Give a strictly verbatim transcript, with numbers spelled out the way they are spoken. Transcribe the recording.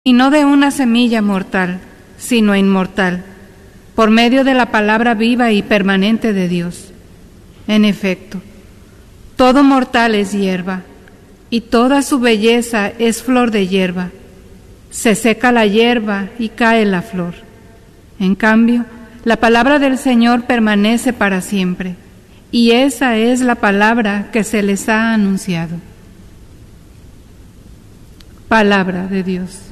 y no de una semilla mortal, sino inmortal, por medio de la palabra viva y permanente de Dios. En efecto, todo mortal es hierba, y toda su belleza es flor de hierba. Se seca la hierba y cae la flor. En cambio, la palabra del Señor permanece para siempre, y esa es la palabra que se les ha anunciado. Palabra de Dios.